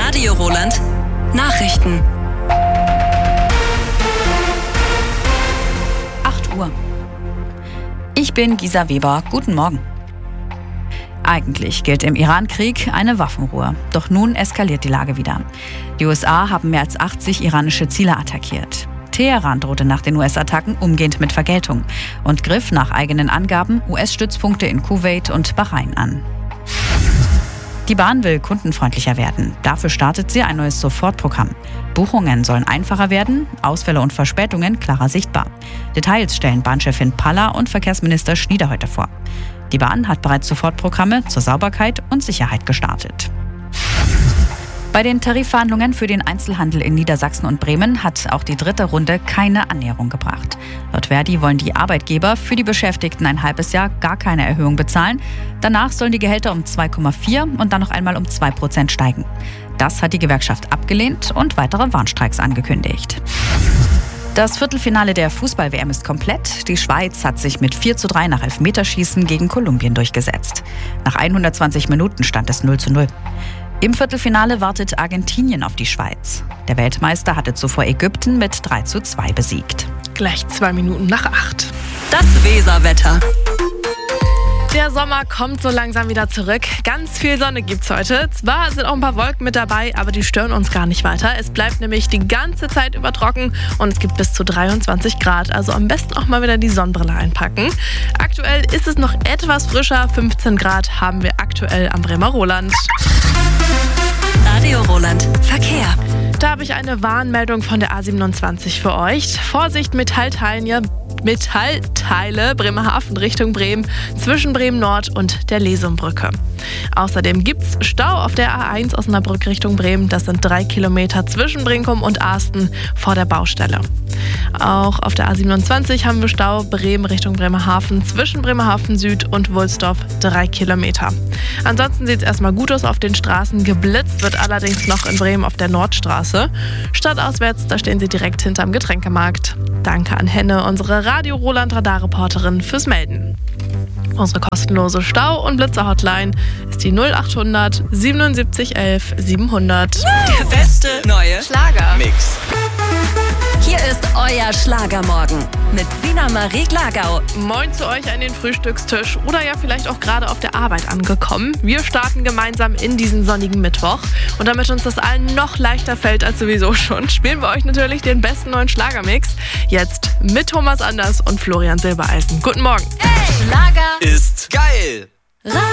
Radio Roland Nachrichten. 8 Uhr. Ich bin Gisa Weber. Guten Morgen. Eigentlich gilt im Iran-Krieg eine Waffenruhe. Doch nun eskaliert die Lage wieder. Die USA haben mehr als 80 iranische Ziele attackiert. Teheran drohte nach den US-Attacken umgehend mit Vergeltung und griff nach eigenen Angaben US-Stützpunkte in Kuwait und Bahrain an. Die Bahn will kundenfreundlicher werden. Dafür startet sie ein neues Sofortprogramm. Buchungen sollen einfacher werden, Ausfälle und Verspätungen klarer sichtbar. Details stellen Bahnchefin Palla und Verkehrsminister Schnieder heute vor. Die Bahn hat bereits Sofortprogramme zur Sauberkeit und Sicherheit gestartet. Bei den Tarifverhandlungen für den Einzelhandel in Niedersachsen und Bremen hat auch die dritte Runde keine Annäherung gebracht. Laut Verdi wollen die Arbeitgeber für die Beschäftigten ein halbes Jahr gar keine Erhöhung bezahlen. Danach sollen die Gehälter um 2,4 und dann noch einmal um 2% steigen. Das hat die Gewerkschaft abgelehnt und weitere Warnstreiks angekündigt. Das Viertelfinale der Fußball-WM ist komplett. Die Schweiz hat sich mit 4:3 nach Elfmeterschießen gegen Kolumbien durchgesetzt. Nach 120 Minuten stand es 0:0. Im Viertelfinale wartet Argentinien auf die Schweiz. Der Weltmeister hatte zuvor Ägypten mit 3:2 besiegt. Gleich 2 Minuten nach 8. Das Weserwetter. Der Sommer kommt so langsam wieder zurück. Ganz viel Sonne gibt's heute. Zwar sind auch ein paar Wolken mit dabei, aber die stören uns gar nicht weiter. Es bleibt nämlich die ganze Zeit über trocken und es gibt bis zu 23 Grad. Also am besten auch mal wieder die Sonnenbrille einpacken. Aktuell ist es noch etwas frischer. 15 Grad haben wir aktuell am Bremer Roland. Radio Roland Verkehr. Da habe ich eine Warnmeldung von der A27 für euch. Vorsicht, Metallteile Bremerhaven Richtung Bremen, zwischen Bremen Nord und der Lesumbrücke. Außerdem gibt's Stau auf der A1 Osnabrück Richtung Bremen. Das sind 3 Kilometer zwischen Brinkum und Asten vor der Baustelle. Auch auf der A27 haben wir Stau Bremen Richtung Bremerhaven, zwischen Bremerhaven Süd und Wulsdorf 3 Kilometer. Ansonsten sieht es erstmal gut aus auf den Straßen. Geblitzt wird allerdings noch in Bremen auf der Nordstraße. Stadtauswärts, da stehen sie direkt hinterm Getränkemarkt. Danke an Henne, unsere Radio Roland Radarreporterin, fürs Melden. Unsere kostenlose Stau- und Blitzer-Hotline ist die 0800 77 11 700. Der beste neue Schlager-Mix. Hier ist euer Schlagermorgen mit Sina Marie Glagau. Moin zu euch an den Frühstückstisch oder ja vielleicht auch gerade auf der Arbeit angekommen. Wir starten gemeinsam in diesen sonnigen Mittwoch. Und damit uns das allen noch leichter fällt als sowieso schon, spielen wir euch natürlich den besten neuen Schlagermix. Jetzt mit Thomas Anders und Florian Silbereisen. Guten Morgen. Hey, Schlager ist geil.